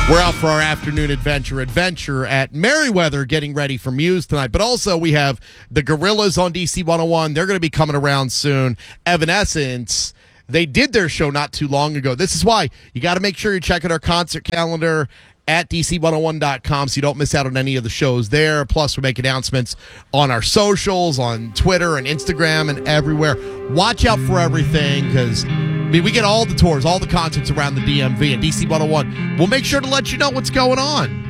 We're out for our afternoon adventure at Merriweather, getting ready for Muse tonight. But also we have the Gorillas on DC 101. They're going to be coming around soon. Evanescence, they did their show not too long ago. This is why you got to make sure you're checking our concert calendar at DC101.com so you don't miss out on any of the shows there. Plus, we make announcements on our socials, on Twitter and Instagram and everywhere. Watch out for everything because we get all the tours, all the concerts around the DMV, and DC 101. We'll make sure to let you know what's going on.